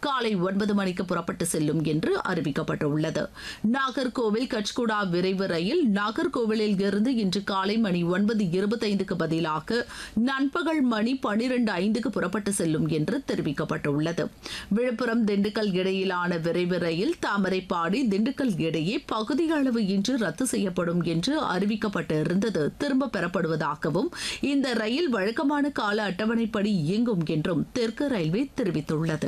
காலை 9 மணிக்கு புறப்பட்டு செல்லும் என்று அறிவிக்கப்பட்டுள்ளது. நாகர்கோவில் கச்குடா விரைவு ரயில் நாகர்கோவிலில் இருந்து இன்று காலை மணி 9:25க்கு பதிலாக நண்பகல் மணி 12:05க்கு புறப்பட்டு செல்லும் என்று தெரிவிக்கப்பட்டுள்ளது. விழுப்புரம் திண்டுக்கல் இடையிலான விரைவு ரயில் தாமரைப்பாடி திண்டுக்கல் இடையே பகுதி அளவு இன்று ரத்து செய்யப்படும் என்று அறிவிக்கப்பட்டு இருந்தது திரும்ப பெறப்படுவதாகவும் இந்த ரயில் வழக்கமான கால அட்டவணைப்படி இயங்கும் என்றும் தெற்கு ரயில்வே தெரிவித்துள்ளது.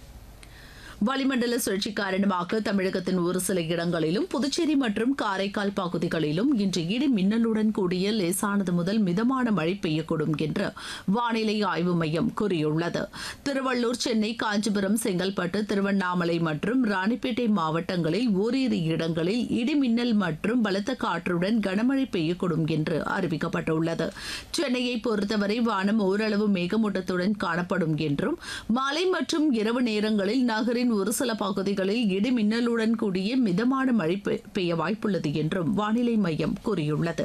வளிமண்டல சுழற்சி காரணமாக தமிழகத்தின் ஒரு சில இடங்களிலும் புதுச்சேரி மற்றும் காரைக்கால் பகுதிகளிலும் இன்று இடி மின்னலுடன் கூடிய லேசானது முதல் மிதமான மழை பெய்யக்கூடும் என்று வானிலை ஆய்வு மையம் கூறியுள்ளது. திருவள்ளூர், சென்னை, காஞ்சிபுரம், செங்கல்பட்டு, திருவண்ணாமலை மற்றும் ராணிப்பேட்டை மாவட்டங்களில் ஓரிரு இடங்களில் இடி மின்னல் மற்றும் பலத்த காற்றுடன் கனமழை பெய்யக்கூடும் என்று அறிவிக்கப்பட்டுள்ளது. சென்னையை பொறுத்தவரை வானம் ஓரளவு மேகமூட்டத்துடன் காணப்படும் என்றும் மாலை மற்றும் இரவு நேரங்களில் நகரின் ஒரு சில பகுதிகளில் இடி மின்னலுடன் கூடிய மிதமான மழை பெய்ய வாய்ப்புள்ளது என்றும் வானிலை மையம் கூறியுள்ளது.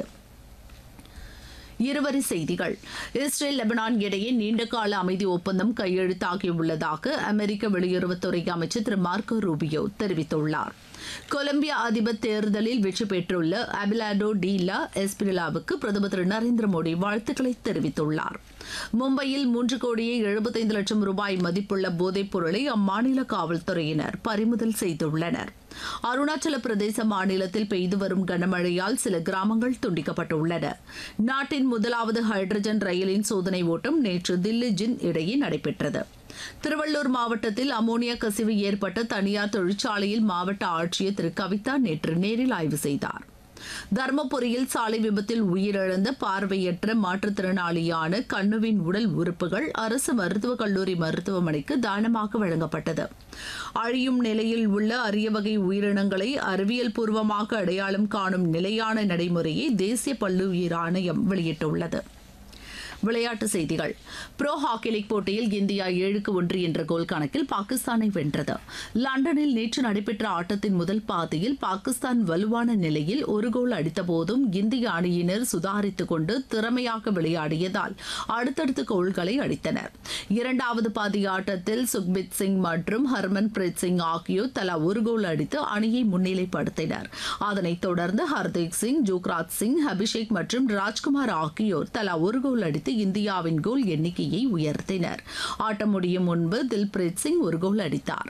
இருவரி செய்திகள். இஸ்ரேல் லெபனான் இடையே நீண்டகால அமைதி ஒப்பந்தம் கையெழுத்தாகியுள்ளதாக அமெரிக்க வெளியுறவுத்துறை அமைச்சர் திரு மார்க்கோ ரூபியோ தெரிவித்துள்ளார். கொலம்பியா அதிபர் தேர்தலில் வெற்றி பெற்றுள்ள அபிலாடோ டி லா எஸ்பிரிலாவுக்கு பிரதமர் திரு நரேந்திர மோடி வாழ்த்துக்களை தெரிவித்துள்ளார். மும்பையில் 3,75,00,000 ரூபாய் மதிப்புள்ள போதைப் பொருளை அம்மாநில காவல்துறையினர் பறிமுதல் செய்துள்ளனர். அருணாச்சல பிரதேச மாநிலத்தில் பெய்து வரும் கனமழையால் சில கிராமங்கள் துண்டிக்கப்பட்டுள்ளன. நாட்டின் முதலாவது ஹைட்ரஜன் ரயிலின் சோதனை ஓட்டம் நேற்று தில்லி ஜின் இடையே நடைபெற்றது. திருவள்ளூர் மாவட்டத்தில் அமோனியா கசிவு ஏற்பட்ட தனியார் தொழிற்சாலையில் மாவட்ட ஆட்சியர் திரு கவிதா நேற்று நேரில் ஆய்வு செய்தார். தர்மபுரியில் சாலை விபத்தில் உயிரிழந்த பார்வையற்ற மாற்றுத்திறனாளியான கண்ணுவின் உடல் உறுப்புகள் அரசு மருத்துவக் கல்லூரி மருத்துவமனைக்கு தானமாக வழங்கப்பட்டது. அழியும் நிலையில் உள்ள அரிய வகை உயிரினங்களை அறிவியல் பூர்வமாக அடையாளம் காணும் நிலையான நடைமுறையை தேசிய பல்லுயிர் ஆணையம் வெளியிட்டுள்ளது. விளையாட்டுச் செய்திகள். ப்ரோ ஹாக்கி லீக் போட்டியில் இந்தியா 7-1 என்ற கோல் கணக்கில் பாகிஸ்தானை வென்றது. லண்டனில் நேற்று நடைபெற்ற ஆட்டத்தின் முதல் பாதியில் பாகிஸ்தான் வலுவான நிலையில் ஒரு கோல் அடித்தபோதும் இந்திய அணியினர் சுதாரித்துக் கொண்டு திறமையாக விளையாடியதால் அடுத்தடுத்து கோல்களை அடித்தனர். இரண்டாவது பாதி ஆட்டத்தில் சுக்பித் சிங் மற்றும் ஹர்மன் பிரீத் சிங் ஆகியோர் தலா ஒரு கோல் அடித்து அணியை முன்னிலைப்படுத்தினர். அதனைத் தொடர்ந்து ஹர்தீப் சிங், ஜுக்ராஜ் சிங், அபிஷேக் மற்றும் ராஜ்குமார் ஆகியோர் தலா ஒரு கோல் அடித்து இந்தியாவின் கோல் எண்ணிக்கையை உயர்த்தினர். ஆட்டம் முடியும் முன்பு தில்பிரீத் சிங் ஒரு கோல் அடித்தார்.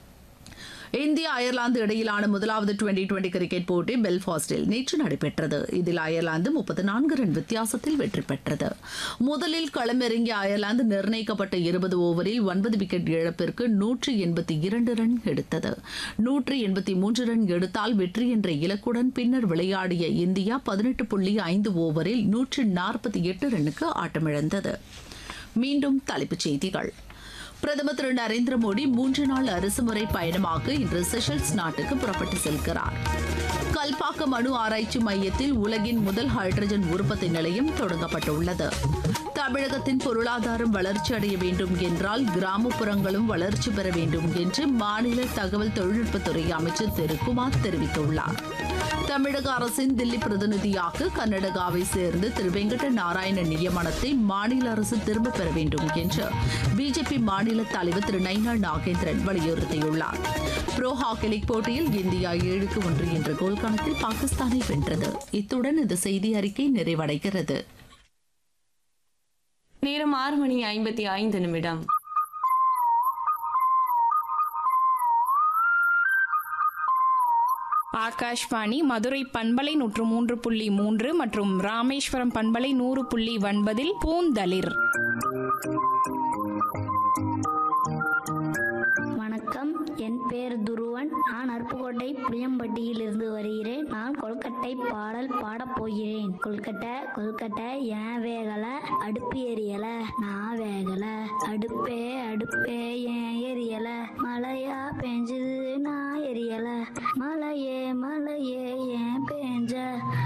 இந்தியா அயர்லாந்து இடையிலான முதலாவது டுவெண்டி கிரிக்கெட் போட்டி பெல்ஃபாஸ்டில் நேற்று நடைபெற்றது. இதில் அயர்லாந்து 34 ரன் வித்தியாசத்தில் வெற்றி பெற்றது. முதலில் களமிறங்கிய அயர்லாந்து நிர்ணயிக்கப்பட்ட 20 ஓவரில் 9 விக்கெட் இழப்பிற்கு 182 ரன் எடுத்தது. 183 ரன் எடுத்தால் வெற்றி என்ற இலக்குடன் பின்னர் விளையாடிய இந்தியா 18.5 ஓவரில் 148 ரன்னுக்கு ஆட்டமிழந்தது. மீண்டும் தலைப்புச் செய்திகள். பிரதமர் திரு நரேந்திர மோடி 3 நாள் அரசுமுறை பயணமாக இன்று செஷல்ஸ் நாட்டுக்கு புறப்பட்டு செல்கிறார். கல்பாக்கம் அணு ஆராய்ச்சி மையத்தில் உலகின் முதல் ஹைட்ரஜன் உற்பத்தி நிலையம் தொடங்கப்பட்டுள்ளது. தமிழகத்தின் பொருளாதாரம் வளர்ச்சி அடைய வேண்டும் என்றால் கிராமப்புறங்களும் வளர்ச்சி பெற வேண்டும் என்று மாநில தகவல் தொழில்நுட்பத்துறை அமைச்சர் திரு குமார் தெரிவித்துள்ளார். தமிழக அரசின் தில்லி பிரதிநிதியாக கர்நாடகாவை சேர்ந்து திரு வெங்கட நாராயண நியமனத்தை மாநில அரசு திரும்பப் பெற வேண்டும் என்று பிஜேபி மாநில தலைவர் திரு நைனா நாகேந்திரன் வலியுறுத்தியுள்ளார். ப்ரோ ஹாக்கி லீக் போட்டியில் இந்தியா 7-1 என்ற கோல் கணக்கில் பாகிஸ்தானை வென்றது. இத்துடன் இந்த செய்தி அறிக்கை நிறைவடைகிறது. நேரம் 6:55. ஆகாஷ்வாணி மதுரை பண்பலை 103.3 மற்றும் ராமேஸ்வரம் பண்பலை 100.9 பூந்தளிர். வணக்கம், என் பேர் துருவன். நான் அருப்புக்கோட்டை புளியம்பட்டியிலிருந்து வருகிறேன். நான் கொல்கட்டை பாடல் பாடப் போகிறேன். கொல்கட்டை கொல்கட்டை ஏன் வேகல, அடுப்பு எரியல, நான் வேகல, அடுப்பே அடுப்பே ஏன் எரியல, மழையா பெஞ்சது நான் எரியல, மலையே மலையே